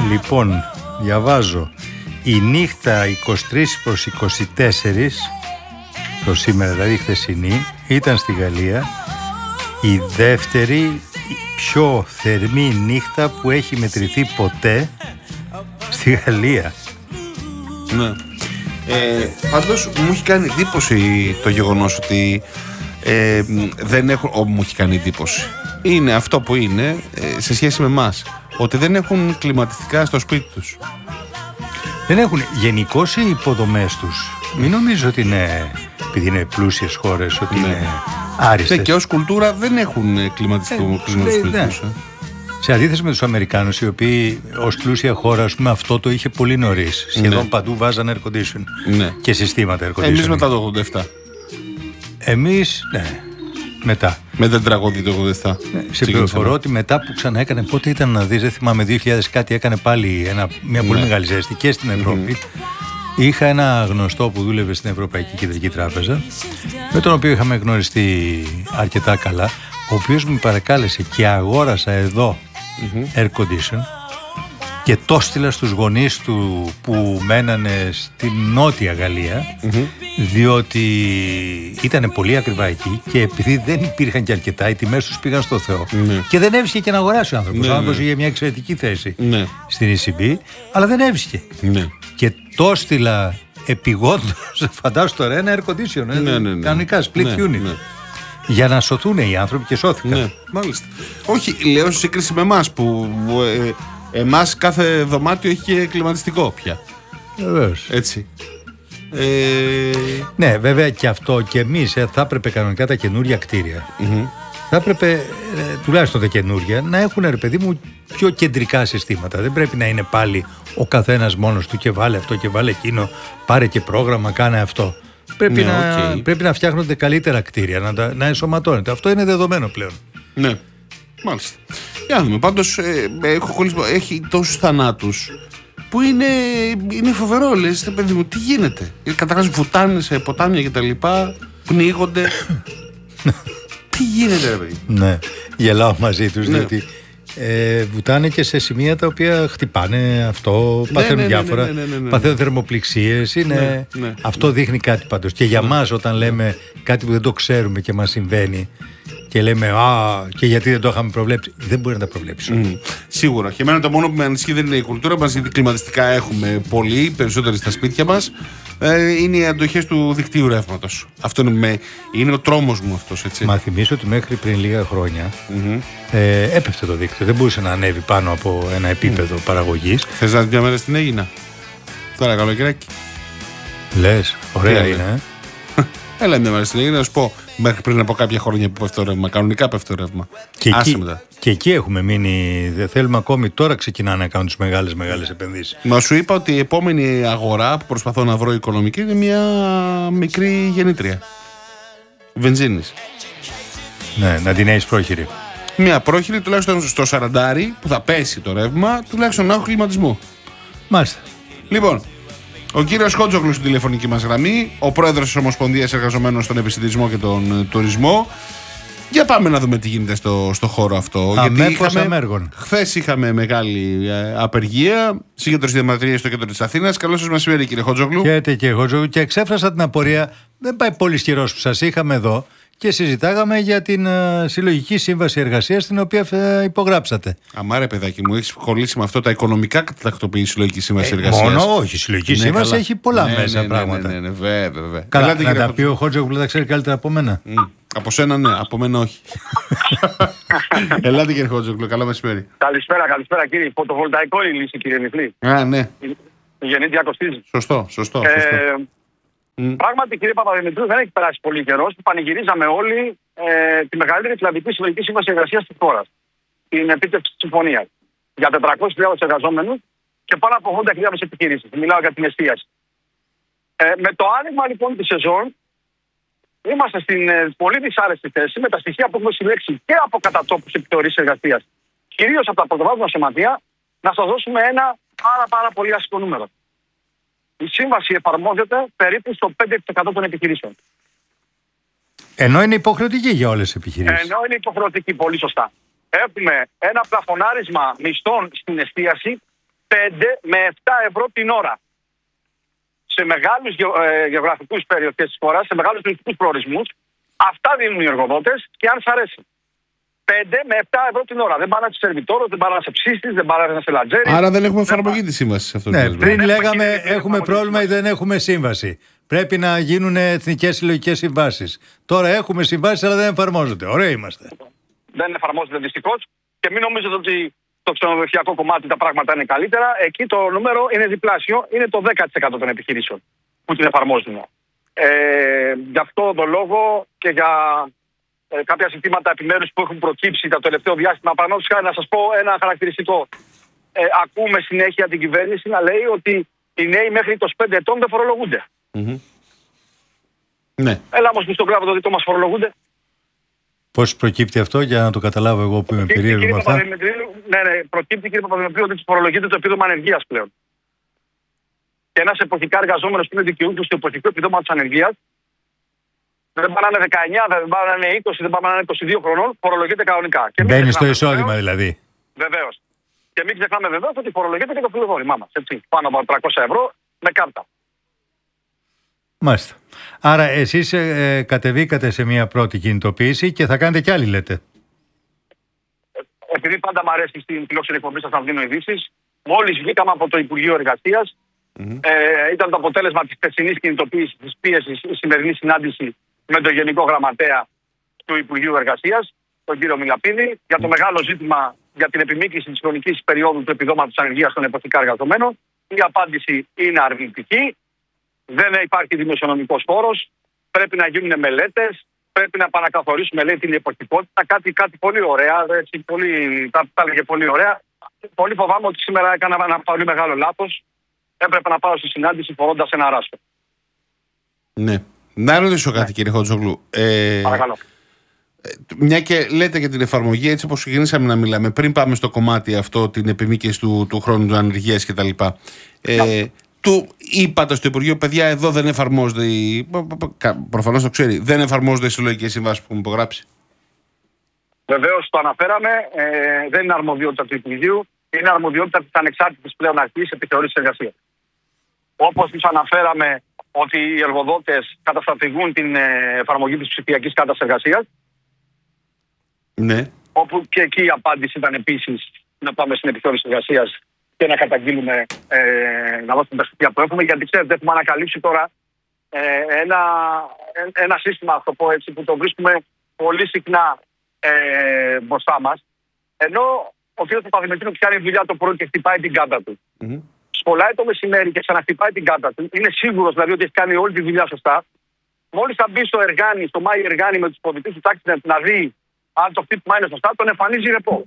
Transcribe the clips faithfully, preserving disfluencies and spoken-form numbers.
Λοιπόν, διαβάζω. Η νύχτα είκοσι τρεις προς είκοσι τέσσερα, το σήμερα δηλαδή χθεσινή, ήταν στη Γαλλία η δεύτερη πιο θερμή νύχτα που έχει μετρηθεί ποτέ στη Γαλλία. Ναι. Ε, πάντως μου έχει κάνει εντύπωση το γεγονός ότι ε, δεν έχουν... Ό, μου έχει κάνει εντύπωση. Είναι αυτό που είναι ε, σε σχέση με εμάς. Ότι δεν έχουν κλιματιστικά στο σπίτι τους. Δεν έχουν γενικώς οι υποδομές τους. Μην νομίζω ότι είναι, επειδή είναι πλούσιες χώρες, ότι ναι. είναι άριστες. Και ως κουλτούρα δεν έχουν κλιματιστικό ε, κλίμα στο σπίτι ναι. τους. Ε. Σε αντίθεση με τους Αμερικάνους, οι οποίοι ως πλούσια χώρα, ας πούμε, αυτό το είχε πολύ νωρίς. Σχεδόν ναι. παντού βάζανε air condition ναι. και συστήματα air condition. Εμείς μετά το ογδόντα επτά. Εμείς, ναι, μετά. Με την τραγωδία το ογδόντα επτά. Ναι, σε πληροφορώ ότι μετά που ξανά έκανε, πότε ήταν να δεις, δεν θυμάμαι, δύο χιλιάδες κάτι, έκανε πάλι ένα, μια πολύ ναι. μεγάλη ζέστη και στην Ευρώπη. Mm-hmm. Είχα ένα γνωστό που δούλευε στην Ευρωπαϊκή Κεντρική Τράπεζα, με τον οποίο είχαμε γνωριστεί αρκετά καλά, ο οποίος μου παρακάλεσε και αγόρασα εδώ mm-hmm. air condition και το στείλα στους γονείς του που μένανε στη Νότια Γαλλία mm-hmm. διότι ήταν πολύ ακριβά εκεί και επειδή δεν υπήρχαν και αρκετά, οι τιμές τους πήγαν στο Θεό mm-hmm. και δεν έβρισκε και να αγοράσει ο άνθρωπος. Mm-hmm. Ο άνθρωπος είχε μια εξαιρετική θέση mm-hmm. στην ι σι μπι, αλλά δεν έβρισκε mm-hmm. και το στείλα επιγόντως, φαντάσου τώρα, ένα air condition mm-hmm. ε, mm-hmm. κανονικά split mm-hmm. unit mm-hmm. για να σωθούν οι άνθρωποι και σώθηκαν. Ναι, μάλιστα. Όχι, λέω σε σύγκριση με εμάς που ε, εμάς κάθε δωμάτιο έχει και κλιματιστικό πια. Βεβαίως. Έτσι. Ε... Ναι, βέβαια και αυτό και εμείς ε, θα έπρεπε κανονικά τα καινούρια κτίρια. Mm-hmm. Θα έπρεπε, ε, τουλάχιστον τα καινούρια, να έχουν, ρε παιδί μου, πιο κεντρικά συστήματα. Δεν πρέπει να είναι πάλι ο καθένας μόνος του και βάλε αυτό και βάλε εκείνο, πάρε και πρόγραμμα, κάνε αυτό. Πρέπει, ναι, να, okay. πρέπει να φτιάχνονται καλύτερα κτίρια, να, να ενσωματώνεται. Αυτό είναι δεδομένο πλέον. Ναι, μάλιστα. Για να δούμε. Πάντως ε, έχω κολλήσει, έχει τόσους θανάτους που είναι, είναι φοβερό. Λες, παιδί μου, τι γίνεται. Καταρχάς βουτάνε σε ποτάμια και τα λοιπά, πνίγονται. Τι γίνεται, ρε παιδί. Ναι, γελάω μαζί τους, ναι. διότι Ε, βουτάνε και σε σημεία τα οποία χτυπάνε αυτό, ναι, παθαίνουν ναι, διάφορα, ναι, ναι, ναι, ναι, ναι. παθαίνουν θερμοπληξίες, είναι, ναι, ναι, αυτό ναι. δείχνει κάτι πάντως. Και για ναι. μας όταν λέμε κάτι που δεν το ξέρουμε και μας συμβαίνει και λέμε α, και γιατί δεν το είχαμε προβλέψει, δεν μπορεί να τα προβλέψουμε. Mm. Σίγουρα. Και εμένα το μόνο που με ανησυχεί δεν είναι η κουλτούρα μας, γιατί κλιματιστικά έχουμε πολύ, περισσότεροι στα σπίτια μας. Ε, είναι οι αντοχές του δικτύου ρεύματος. Αυτό είναι, με, είναι ο τρόμος μου αυτός, έτσι. Μα θυμίσω ότι μέχρι πριν λίγα χρόνια mm-hmm. ε, έπεφτε το δίκτυο. Δεν μπορούσε να ανέβει πάνω από ένα επίπεδο mm. παραγωγής. Θες να δεις μια μέρα στην Αίγινα? Τώρα καλοκαιράκι. Λες, ωραία είναι. είναι ε? Έλα μια μέρα στην Αίγινα να σου πω. Μέχρι πριν από κάποια χρόνια που πέφτει το ρεύμα. Κανονικά πέφτει το ρεύμα. Και, εκεί, και εκεί έχουμε μείνει. Δεν θέλουμε ακόμη. Τώρα ξεκινάνε να κάνουν τις μεγάλες μεγάλες επενδύσεις. Μα σου είπα ότι η επόμενη αγορά που προσπαθώ να βρω οικονομική είναι μια μικρή γεννήτρια βενζίνης. Ναι, να την έχεις πρόχειρη. Μια πρόχειρη τουλάχιστον στο σαραντάρι που θα πέσει το ρεύμα, τουλάχιστον να έχω κλιματισμό. Μάλιστα. Λοιπόν. Ο κύριος Χότζογλου στην τηλεφωνική μας γραμμή, ο πρόεδρος της Ομοσπονδίας Εργαζομένων στον Επισιτισμό και τον Τουρισμό. Για πάμε να δούμε τι γίνεται στο, στο χώρο αυτό. Αμέπως αμέργων. Χθες είχαμε μεγάλη ε, απεργία, συγκέντρωση διαμαρτυρίας στο κέντρο της Αθήνας. Καλώς σας μεσημέρι, κύριε Χότζογλου. Χαίρετε, κύριε Χότζογλου, και εξέφρασα την απορία. Δεν πάει πολύ καιρός που σας είχαμε εδώ και συζητάγαμε για την uh, συλλογική σύμβαση εργασίας την οποία uh, υπογράψατε. Αμάρε, παιδάκι μου, έχεις κολλήσει με αυτό τα οικονομικά κατακτοποιεί η συλλογική σύμβαση ε, εργασίας. Μόνο, όχι. Η συλλογική ναι, σύμβαση καλά. Έχει πολλά ναι, μέσα ναι, πράγματα. Ναι, ναι, ναι, βέβαια, βέβαια. Καλά, Ελάτε, να τα Χότζο... πει ο Χότζογλου τα ξέρει καλύτερα από μένα. Mm. Από σένα, ναι, από μένα όχι. Ελάτε, κύριε Χότζογλου, καλό μεσημέρι. Καλησπέρα, καλησπέρα, κύριε. Φωτοβολταϊκό η λύση, κύριε Νιφλή. Α, ναι. Η γεννήτρια κοστίζει. Σωστό, σωστό. Ε, σωστό. Mm. Πράγματι, κύριε Παπαδημητρίου, δεν έχει περάσει πολύ καιρό που πανηγυρίζαμε όλοι ε, τη μεγαλύτερη φιλανδική συλλογική σύμβαση εργασίας της χώρας. Την επίτευξη της συμφωνίας. Για τετρακόσιες χιλιάδες εργαζόμενους και πάνω από ογδόντα χιλιάδες επιχειρήσεις. Μιλάω για την εστίαση. Ε, με το άνοιγμα λοιπόν τη σεζόν, είμαστε στην ε, πολύ δυσάρεστη θέση με τα στοιχεία που έχουμε συλλέξει και από κατατόπους επιθεωρήσεις εργασίας, κυρίως από τα πρωτοβάθμια σωματεία, να σας δώσουμε ένα πάρα, πάρα πολύ άσχημο νούμερο. Η σύμβαση εφαρμόζεται περίπου στο πέντε τοις εκατό των επιχειρήσεων. Ενώ είναι υποχρεωτική για όλες τις επιχειρήσεις. Ενώ είναι υποχρεωτική, πολύ σωστά. Έχουμε ένα πλαφονάρισμα μισθών στην εστίαση πέντε με επτά ευρώ την ώρα. Σε μεγάλους ε, γεωγραφικούς περιοχές της χώρας, σε μεγάλους τουριστικούς προορισμούς, αυτά δίνουν οι εργοδότες και αν σ' αρέσει. πέντε με επτά ευρώ την ώρα. Δεν πάνε σε σερβιτόρο, δεν πάνε σε ψήστης, δεν πάνε σε λατζέρι. Άρα δεν έχουμε εφαρμογή τη σύμβαση αυτό. Ναι, πριν δεν λέγαμε έχουμε έχουμε πρόβλημα ή δεν έχουμε σύμβαση. Πρέπει να γίνουν εθνικές συλλογικές συμβάσεις. Τώρα έχουμε συμβάσεις, αλλά δεν εφαρμόζονται. Ωραία είμαστε. Δεν εφαρμόζονται δυστυχώς. Και μην νομίζετε ότι στο ξενοδοχειακό κομμάτι τα πράγματα είναι καλύτερα. Εκεί το νούμερο είναι διπλάσιο. Είναι το δέκα τοις εκατό των επιχειρήσεων που την εφαρμόζουν. Ε, γι' αυτό τον λόγο και για ε, κάποια ζητήματα επιμέρους που έχουν προκύψει το τελευταίο διάστημα. Παραδείγματος χάρη, να σας πω ένα χαρακτηριστικό. Ε, ακούμε συνέχεια την κυβέρνηση να λέει ότι οι νέοι μέχρι είκοσι πέντε ετών δεν φορολογούνται. Mm-hmm. Ναι. Έλα όμως που στον κλάδο το δικό μας φορολογούνται. Πώς προκύπτει αυτό, για να το καταλάβω εγώ που είμαι περίεργο με αυτά. Ναι, ναι, προκύπτει, κύριε Παπαδημητρίου, ότι φορολογείται το επίδομα ανεργίας πλέον. Και ένας εποχικά εργαζόμενος που είναι δικαιούχος του εποχικού επιδόματος ανεργίας, δεν πάνε να είναι δεκαεννιά, δεν πάνε να είναι είκοσι, δεν πάνε να είναι είκοσι δύο χρονών, φορολογείται κανονικά. Μπαίνει στο εισόδημα δηλαδή. Βεβαίως. Και μην ξεχνάμε βεβαίως ότι φορολογείται και το φιλοδόρημά μας. Έτσι, πάνω από τριακόσια ευρώ με κάρτα. Μάλιστα. Άρα εσείς ε, κατεβήκατε σε μια πρώτη κινητοποίηση και θα κάνετε κι άλλη, λέτε. Επειδή πάντα μου αρέσει στην φιλόξενη εκπομπή σας να δίνω ειδήσεις, μόλις βγήκαμε από το Υπουργείο Εργασίας, mm-hmm. ε, ήταν το αποτέλεσμα της χθεσινής κινητοποίησης, της πίεσης, η σημερινή συνάντηση με τον Γενικό Γραμματέα του Υπουργείου Εργασίας, τον κύριο Μιλαπίδη, για το μεγάλο ζήτημα για την επιμήκυση της χρονικής περίοδου του επιδόματος ανεργίας των εποχικά εργαζομένων. Η απάντηση είναι αρνητική. Δεν υπάρχει δημοσιονομικός φόρος. Πρέπει να γίνουν μελέτες. Πρέπει να επανακαθορίσουμε, λέει, την εποχικότητα. Κάτι, κάτι πολύ ωραία. Έτσι, πολύ, τα, τα έλεγε πολύ ωραία. Πολύ φοβάμαι ότι σήμερα έκανα ένα πολύ μεγάλο λάθος. Έπρεπε να πάω στη συνάντηση φορώντας ένα ράσο. Ναι. Να ρωτήσω κάτι, ναι, κύριε Χατζόγλου. Ε, Παρακαλώ. Μια και λέτε για την εφαρμογή, έτσι όπως ξεκινήσαμε να μιλάμε, πριν πάμε στο κομμάτι αυτό, την επιμήκυση του, του χρόνου του ανεργίας κτλ. Ε, του είπατε στο Υπουργείο, παιδιά, εδώ δεν εφαρμόζεται. Η... Προφανώς το ξέρει, δεν εφαρμόζονται οι συλλογικές συμβάσεις που έχουμε υπογράψει. Βεβαίως το αναφέραμε. Ε, δεν είναι αρμοδιότητα του Υπουργείου, είναι αρμοδιότητα της ανεξάρτητης πλέον αρχής επιθεώρησης εργασίας. Όπως τους αναφέραμε ότι οι εργοδότες καταστρατηγούν την εφαρμογή της ψηφιακής κάρτας εργασίας. Ναι. Όπου και εκεί η απάντηση ήταν επίσης να πάμε στην επιθεώρηση εργασίας και να καταγγείλουμε, ε, να δώσουμε τα στοιχεία που έχουμε. Γιατί ξέρετε, έχουμε ανακαλύψει τώρα ε, ένα, ένα σύστημα, αυτό πω έτσι, που το βρίσκουμε πολύ συχνά ε, μπροστά μας. Ενώ ο κ. Παπαδημητρίου πιάνει δουλειά το πρωί και χτυπάει την κάρτα του. Mm-hmm. Σχολάει το μεσημέρι και ξαναχτυπάει την κάρτα του. Είναι σίγουρος δηλαδή ότι έχει κάνει όλη τη δουλειά σωστά. Μόλις θα μπει στο εργάνι, στο Μάη εργάνι με τους υποδητές του τάξη να δει αν το χτύπημα είναι σωστά, τον εμφανίζει ρεπό.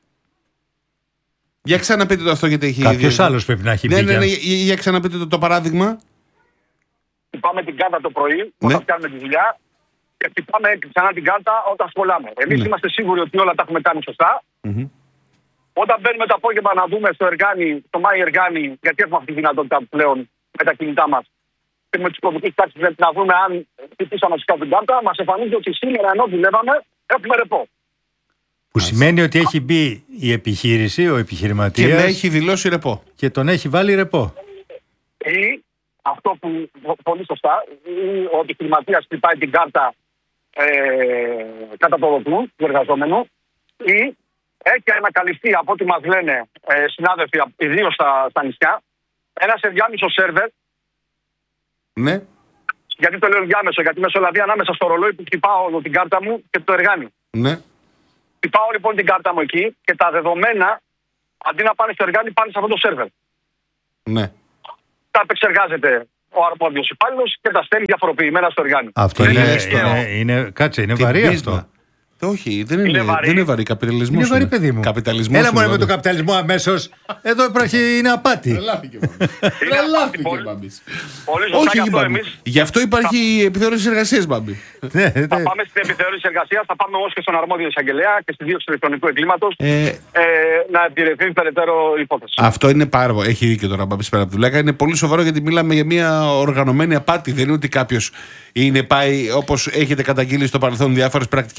Για ξαναπείτε το αυτό, γιατί έχει. Κάποιος άλλος πρέπει να έχει μπει. Ναι, ναι, ναι, για, για ξαναπείτε το, το παράδειγμα. Χτυπάμε την κάρτα το πρωί, ναι, όταν κάνουμε τη δουλειά, και χτυπάμε ξανά την κάρτα όταν σχολάμε. Εμείς, ναι, είμαστε σίγουροι ότι όλα τα έχουμε κάνει σωστά. Mm-hmm. Όταν μπαίνουμε το απόγευμα να δούμε στο εργάνι, στο Μάη εργάνι, γιατί έχουμε αυτή τη δυνατότητα πλέον με τα κινητά μας, και με τους υποδητές τάξεις να δούμε αν χτυπήσαμε σωστά την κάρτα, μας εμφανίζει ότι σήμερα ενώ δουλεύαμε έχουμε ρεπό. Που σημαίνει ότι έχει μπει η επιχείρηση, ο επιχειρηματίας. Και να έχει δηλώσει ρεπό. Και τον έχει βάλει ρεπό. Ή αυτό που πολύ σωστά, ή ο επιχειρηματίας χτυπάει την κάρτα ε, κατά το δοκού του εργαζόμενου, ή έχει ανακαλυφθεί από ό,τι μας λένε ε, συνάδελφοι, ιδίως στα, στα νησιά, ένας ενδιάμεσο σερβερ. Ναι. Γιατί το λέω ενδιάμεσο, γιατί μεσολαβεί ανάμεσα στο ρολόι που χτυπάω την κάρτα μου και το εργάνι. Ναι. Χτυπάω λοιπόν την κάρτα μου εκεί και τα δεδομένα, αντί να πάνε στο εργάνι, πάνε σε αυτό το σερβερ. Ναι. Τα επεξεργάζεται ο αρμόδιος υπάλληλος και τα στέλνει διαφοροποιημένα στο εργάνι. Αυτό είναι, είναι, είναι, είναι, κάτσε, είναι βαρύ αυτό. Όχι, δεν είναι, είναι βαρύ. Δεν είναι βαρύ. Καπιταλισμός είναι βαρύ, παιδί μου. Καπιταλισμός. Έλα μόνο με τον καπιταλισμό αμέσως. Εδώ υπάρχει, είναι απάτη. Τρελάθηκε, Μπάμπης. Πολύ σωστά, γι' αυτό εμείς. Γι' αυτό υπάρχει η επιθεώρηση εργασίας, Μπάμπη. Θα πάμε στην επιθεώρηση εργασίας, θα πάμε όμως και στον αρμόδιο εισαγγελέα και στη δίωξη ηλεκτρονικού εγκλήματος ε, ε, να επιρρευθεί περαιτέρω υπόθεση. Αυτό είναι πάρα πολύ. Έχει δίκιο τώρα, Μπάμπης Περαπτουλάκα. Είναι πολύ σοβαρό, γιατί μιλάμε για μια οργανωμένη απάτη. Δεν είναι ότι κάποιος είναι πάει, όπως έχετε καταγγείλει στο παρελθόν, διάφορες πρακτικές που γίνει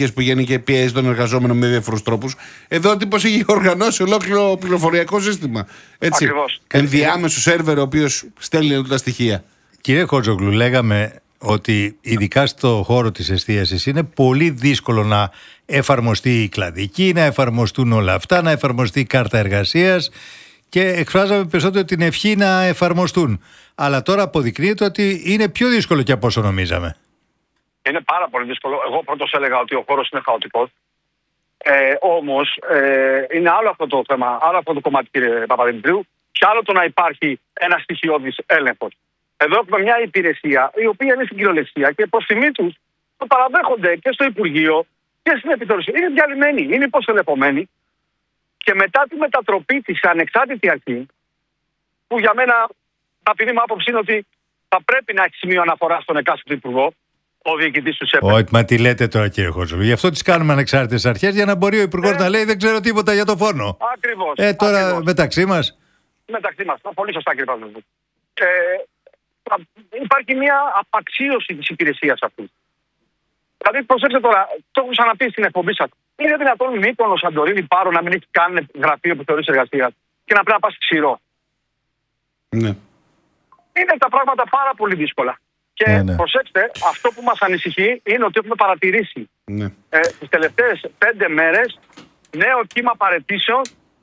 και πιέζει τον εργαζόμενο με διάφορους τρόπους. Εδώ ο τύπος έχει οργανώσει ολόκληρο πληροφοριακό σύστημα. Έτσι. Ακριβώς. Ενδιάμεσο σερβερ ο οποίος στέλνει τα στοιχεία. Κύριε Χότζογλου, λέγαμε ότι ειδικά στο χώρο της εστίασης είναι πολύ δύσκολο να εφαρμοστεί η κλαδική, να εφαρμοστούν όλα αυτά, να εφαρμοστεί η κάρτα εργασίας και εκφράζαμε περισσότερο την ευχή να εφαρμοστούν. Αλλά τώρα αποδεικνύεται ότι είναι πιο δύσκολο και από όσο νομίζαμε. Είναι πάρα πολύ δύσκολο. Εγώ πρώτος έλεγα ότι ο χώρος είναι χαοτικός. Ε, όμως ε, είναι άλλο αυτό το θέμα, άλλο αυτό το κομμάτι, κύριε Παπαδημητρίου, και άλλο το να υπάρχει ένα στοιχειώδης έλεγχος. Εδώ έχουμε μια υπηρεσία η οποία είναι στην κυριολεξία και προς τιμή τους το παραδέχονται και στο Υπουργείο και στην Επιτροπή. Είναι διαλυμένοι, είναι υποστελεχωμένοι και μετά τη μετατροπή της σε ανεξάρτητη αρχή, που για μένα, ταπεινή μου άποψη είναι ότι θα πρέπει να έχει σημείο αναφορά στον εκάστοτε Υπουργό, ο διοικητής του ΣΕΠΕ. Όχι, μα τι λέτε τώρα, κύριε Χότζογλου. Γι' αυτό τις κάνουμε ανεξάρτητες αρχές, για να μπορεί ο Υπουργός ε, να λέει δεν ξέρω τίποτα για το φόνο. Ακριβώς. Ε, τώρα ακριβώς. μεταξύ μας. Μεταξύ μας. Πολύ σωστά, κύριε Παπαδημητρίου. Ε, υπάρχει μια απαξίωση της υπηρεσίας αυτής. Δηλαδή, προσέξτε τώρα, το έχω ξαναπεί στην εκπομπή σας. Είναι δυνατόν Μύκονος, Σαντορίνη, Πάρο να μην έχει καν γραφείο επιθεωρήσης εργασίας και να πρέπει να πας ξηρό. Ναι. Είναι τα πράγματα πάρα πολύ δύσκολα. Και ναι, ναι. προσέξτε, αυτό που μας ανησυχεί είναι ότι έχουμε παρατηρήσει ναι. ε, τις τελευταίες πέντε μέρες νέο κύμα παραιτήσεων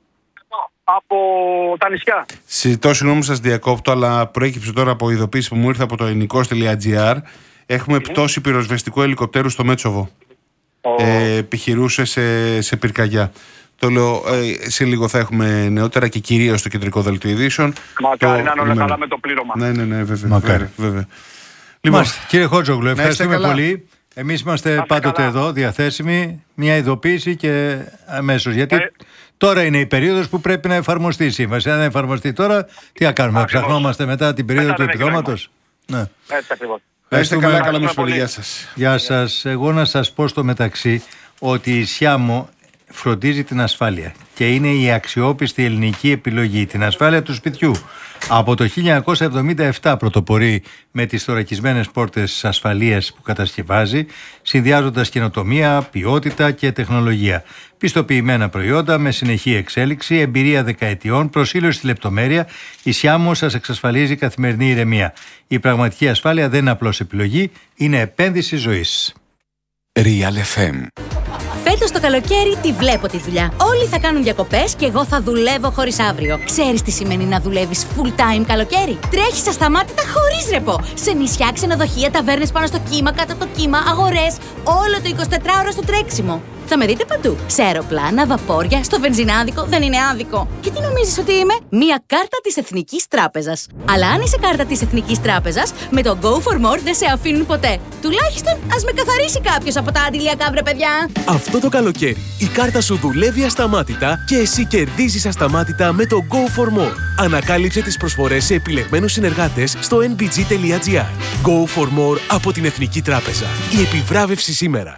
από τα νησιά. Συζητώ, συγγνώμη σας διακόπτω, αλλά προέκυψε τώρα από ειδοποίηση που μου ήρθε από το ελληνικός τελεία τζι άρ. Έχουμε mm-hmm. πτώση πυροσβεστικού ελικοπτέρου στο Μέτσοβο. Oh. Ε, επιχειρούσε σε, σε πυρκαγιά. Το λέω, ε, σε λίγο θα έχουμε νεότερα και κυρίως στο κεντρικό δελτίο ειδήσεων. Μακάρι να είναι όλα καλά με το πλήρωμα. Ναι, ναι, ναι, βέβαια. Μακάρι. βέβαια. Λοιπόν, Μάλιστα, κύριε Χότζογλου, ευχαριστούμε πολύ. Εμείς είμαστε πάντοτε καλά. Εδώ διαθέσιμοι. Μια ειδοποίηση και αμέσως. Γιατί ε... τώρα είναι η περίοδος που πρέπει να εφαρμοστεί η σύμβαση. Αν δεν εφαρμοστεί τώρα, τι θα κάνουμε, να ψαχνόμαστε μετά την περίοδο μετά του επιδόματος. Ναι. Έτσι ακριβώς. Να είστε καλά, καλά με πολύ. Γεια σας. Γεια σας. Εγώ να σας πω στο μεταξύ ότι η Σιάμο φροντίζει την ασφάλεια και είναι η αξιόπιστη ελληνική επιλογή, την ασφάλεια του σπιτιού. Από το χίλια εννιακόσια εβδομήντα επτά πρωτοπορεί με τις θωρακισμένες πόρτες ασφαλείας που κατασκευάζει, συνδυάζοντας καινοτομία, ποιότητα και τεχνολογία. Πιστοποιημένα προϊόντα με συνεχή εξέλιξη, εμπειρία δεκαετιών, προσήλωση στη λεπτομέρεια, η Σιάμο σας εξασφαλίζει καθημερινή ηρεμία. Η πραγματική ασφάλεια δεν είναι απλώς επιλογή, είναι επένδυση ζωής. Real εφ εμ. Φέτος το καλοκαίρι τη βλέπω τη δουλειά. Όλοι θα κάνουν διακοπές και εγώ θα δουλεύω χωρίς αύριο. Ξέρεις τι σημαίνει να δουλεύεις full time καλοκαίρι? Τρέχεις ασταμάτητα χωρίς ρεπό. Σε νησιά, ξενοδοχεία, ταβέρνες πάνω στο κύμα, κάτω από το κύμα, αγορές. Όλο το εικοσιτετράωρο στο τρέξιμο. Θα με δείτε παντού. Σε αεροπλάνα, βαπόρια, στο βενζινάδικο, δεν είναι άδικο. Και τι νομίζεις ότι είμαι? Μία κάρτα της Εθνικής Τράπεζας. Αλλά αν είσαι κάρτα της Εθνικής Τράπεζας, με το Go for More δεν σε αφήνουν ποτέ. Τουλάχιστον ας με καθαρίσει κάποιος από τα αντιλιακά, βρε παιδιά. Αυτό το καλοκαίρι η κάρτα σου δουλεύει ασταμάτητα και εσύ κερδίζεις ασταμάτητα με το Go for More. Ανακάλυψε τις προσφορές σε επιλεγμένους συνεργάτες στο εν μπι τζι τελεία τζι άρ. Go for More από την Εθνική Τράπεζα. Η επιβράβευση σήμερα.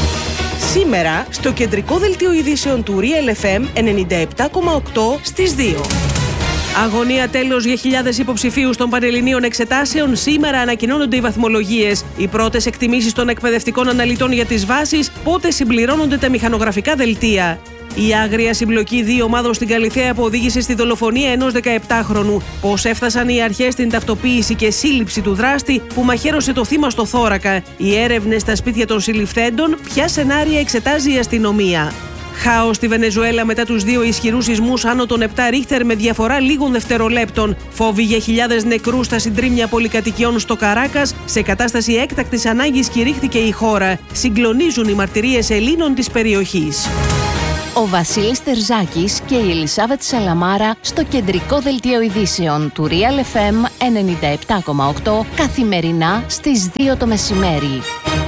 Σήμερα, στο κεντρικό δελτίο ειδήσεων του Real εφ εμ ενενήντα επτά κόμμα οκτώ στις δύο. Αγωνία τέλος για χιλιάδες υποψηφίους των Πανελληνίων Εξετάσεων. Σήμερα ανακοινώνονται οι βαθμολογίες. Οι πρώτες εκτιμήσεις των εκπαιδευτικών αναλυτών για τις βάσεις. Πότε συμπληρώνονται τα μηχανογραφικά δελτία. Η άγρια συμπλοκή δύο ομάδων στην Καλιθέα που οδήγησε στη δολοφονία ενός δεκαεπτάχρονου. Πώς έφτασαν οι αρχές στην ταυτοποίηση και σύλληψη του δράστη που μαχαίρωσε το θύμα στο θώρακα. Οι έρευνες στα σπίτια των συλληφθέντων. Ποια σενάρια εξετάζει η αστυνομία. Χάος στη Βενεζουέλα μετά τους δύο ισχυρούς σεισμούς άνω των επτά ρίχτερ με διαφορά λίγων δευτερολέπτων. Φόβοι για χιλιάδες νεκρούς στα συντρίμμια πολυκατοικιών στο Καράκας. Σε κατάσταση έκτακτης ανάγκης κηρύχθηκε η χώρα. Συγκλονίζουν οι μαρτυρίες Ελλήνων της περιοχής. Ο Βασίλης Τερζάκης και η Ελισάβετ Σαλαμάρα στο κεντρικό δελτίο ειδήσεων του Real εφ εμ ενενήντα επτά κόμμα οκτώ καθημερινά στις δύο το μεσημέρι.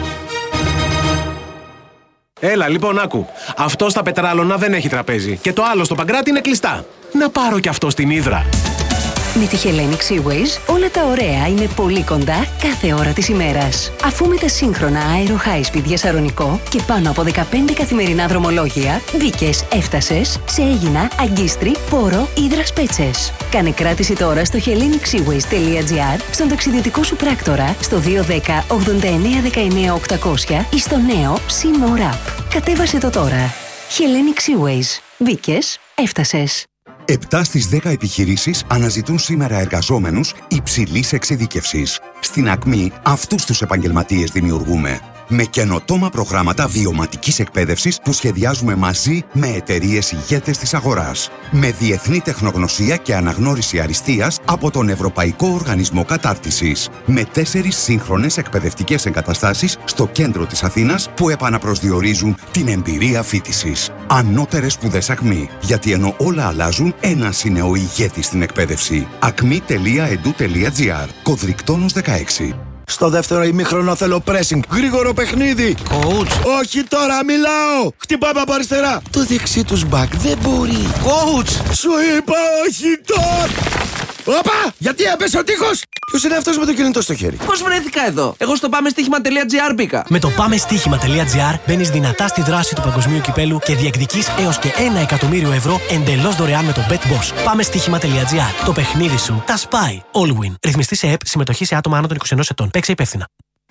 Έλα, λοιπόν, άκου. Αυτό στα Πετράλωνα δεν έχει τραπέζι. Και το άλλο στο Παγκράτη είναι κλειστά. Να πάρω κι αυτό στην Ύδρα. Με τη Hellenic Seaways όλα τα ωραία είναι πολύ κοντά κάθε ώρα της ημέρας. Αφού με τα σύγχρονα Aero High Speed για Σαρονικό και πάνω από δεκαπέντε καθημερινά δρομολόγια, μπήκες, έφτασες σε Αίγινα, Αγκίστρι, Πόρο, Ύδρας, Πέτσες. Κάνε κράτηση τώρα στο hellenic seaways τελεία gr, στον ταξιδιωτικό σου πράκτορα, στο δύο ένα μηδέν ογδόντα εννέα δεκαεννέα οκτακόσια ή στο νέο SeaMore App. Κατέβασε το τώρα. Hellenic Seaways. Μπήκες, έφτασες. επτά στις δέκα επιχειρήσεις αναζητούν σήμερα εργαζόμενους υψηλής εξειδίκευσης. Στην Ακμή, αυτούς τους επαγγελματίες δημιουργούμε. Με καινοτόμα προγράμματα βιωματικής εκπαίδευσης που σχεδιάζουμε μαζί με εταιρείες ηγέτες της αγοράς. Με διεθνή τεχνογνωσία και αναγνώριση αριστείας από τον Ευρωπαϊκό Οργανισμό Κατάρτισης. Με τέσσερις σύγχρονες εκπαιδευτικές εγκαταστάσεις στο κέντρο της Αθήνας που επαναπροσδιορίζουν την εμπειρία φοιτησης. Ανώτερες σπουδές Ακμή. Γιατί ενώ όλα αλλάζουν, ένας είναι ο ηγέτης στην εκπαίδευση. ακμή τελεία ι ντι ου τελεία τζι άρ. Κωδρικτόνος δεκαέξι. Στο δεύτερο ημίχρονο θέλω pressing. Γρήγορο παιχνίδι. Coach. Όχι τώρα, μιλάω. Χτυπάμε από αριστερά. Το δεξί τους μπακ δεν μπορεί. Coach. Σου είπα όχι τώρα. Όπα! Γιατί έπεσε ο τείχος! Ποιος είναι αυτός με το κινητό στο χέρι? Πώς βρέθηκα εδώ? Εγώ στο πάμε στοίχημα τελεία τζι άρ μπήκα. Με το πάμε στοίχημα τελεία τζι άρ μπαίνεις δυνατά στη δράση του παγκοσμίου κυπέλου και διεκδικείς έως και ένα εκατομμύριο ευρώ εντελώς δωρεάν με το BetBoss. Πάμε στοίχημα τελεία τζι άρ. Το παιχνίδι σου τα σπάει. Allwin. Ρυθμιστή σε ΕΠ, συμμετοχή σε άτομα άνω των είκοσι ενός ετών. Παίξε υπεύθυνα.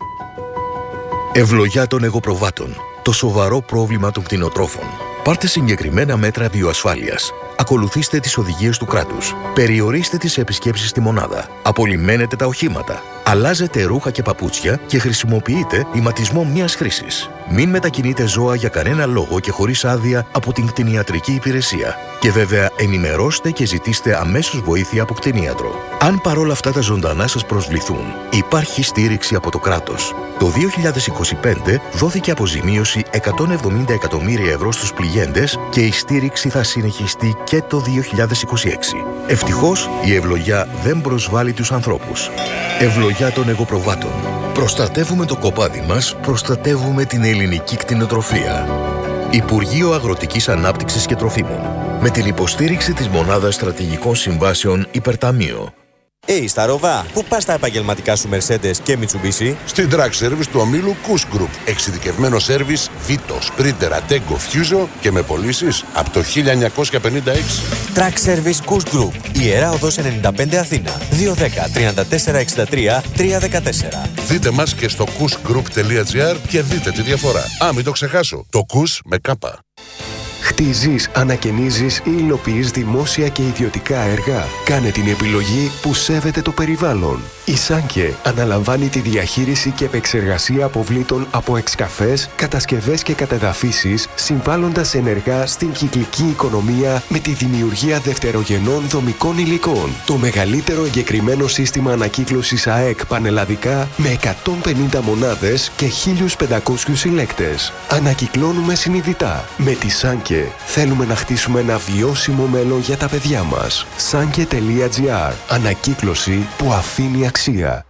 Ευλογιά των εγωπροβάτων. Το σοβαρό πρόβλημα των κτηνοτρόφων. Πάρτε συγκεκριμένα μέτρα βιοασφάλειας. Ακολουθήστε τις οδηγίες του κράτους. Περιορίστε τις επισκέψεις στη μονάδα. Απολυμμένετε τα οχήματα. Αλλάζετε ρούχα και παπούτσια και χρησιμοποιείτε ηματισμό μιας χρήσης. Μην μετακινείτε ζώα για κανένα λόγο και χωρίς άδεια από την κτηνιατρική υπηρεσία. Και βέβαια ενημερώστε και ζητήστε αμέσως βοήθεια από κτηνίατρο. Αν παρόλα αυτά τα ζωντανά σας προσβληθούν, υπάρχει στήριξη από το κράτος. Το δύο χιλιάδες είκοσι πέντε δόθηκε αποζημίωση εκατόν εβδομήντα εκατομμύρια ευρώ στους πληγέντες και η στήριξη θα συνεχιστεί και το δύο χιλιάδες είκοσι έξι. Ευτυχώς, η ευλογιά δεν προσβάλλει τους ανθρώπους. Ευλογιά των εγωπροβάτων. Προστατεύουμε το κοπάδι μας, προστατεύουμε την ελληνική κτηνοτροφία. Υπουργείο Αγροτικής Ανάπτυξης και Τροφίμων. Με την υποστήριξη της Μονάδας Στρατηγικών Συμβάσεων Υπερταμείο. Hey, Σταρόβα, πού πας τα επαγγελματικά σου Mercedes και Mitsubishi? Στην Track Service του ομίλου Kush Group. Εξειδικευμένο σέρβις Vito, Sprinter, Attego, Fuso και με πωλήσεις από το χίλια εννιακόσια πενήντα έξι. Track Service Kush Group. Ιερά Οδός ενενήντα πέντε Αθήνα. δύο ένα μηδέν, τρία τέσσερα έξι τρία, τρία ένα τέσσερα. Δείτε μας και στο kushgroup τελεία τζι άρ και δείτε τη διαφορά. Α, μην το ξεχάσω. Το Kush με κάπα. Χτίζεις, ανακαινίζεις ή υλοποιείς δημόσια και ιδιωτικά έργα. Κάνε την επιλογή που σέβεται το περιβάλλον. Η Σάνκε αναλαμβάνει τη διαχείριση και επεξεργασία αποβλήτων από εξκαφές, κατασκευές και κατεδαφίσεις, συμβάλλοντας ενεργά στην κυκλική οικονομία με τη δημιουργία δευτερογενών δομικών υλικών. Το μεγαλύτερο εγκεκριμένο σύστημα ανακύκλωσης ΑΕΚ πανελλαδικά με εκατόν πενήντα μονάδες και χίλιους πεντακόσιους συλλέκτες. Ανακυκλώνουμε συνειδητά. Με τη Σάνκε θέλουμε να χτίσουμε ένα βιώσιμο μέλλον για τα παιδιά μας. Σάνκε τελεία τζι άρ. Ανακύκλωση που αφήνει αξία.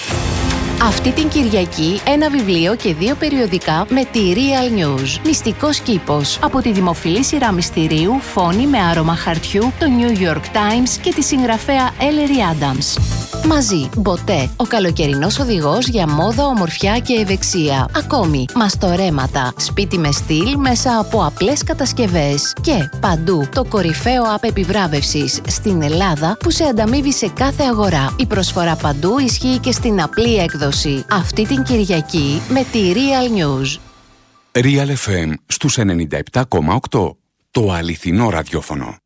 Αυτή την Κυριακή ένα βιβλίο και δύο περιοδικά με τη Real News. Μυστικός κήπος. Από τη δημοφιλή σειρά μυστηρίου Φόνη με άρωμα χαρτιού, το New York Times και τη συγγραφέα Ellery Adams. Μαζί, Μποτέ, ο καλοκαιρινός οδηγός για μόδα, ομορφιά και ευεξία. Ακόμη, μαστορέματα, σπίτι με στυλ μέσα από απλές κατασκευές. Και παντού, το κορυφαίο app επιβράβευσης στην Ελλάδα που σε ανταμείβει σε κάθε αγορά. Η προσφορά παντού ισχύει και στην απλή έκδοση. Αυτή την Κυριακή με τη Real News. Real εφ εμ στους ενενήντα επτά κόμμα οκτώ. Το αληθινό ραδιόφωνο.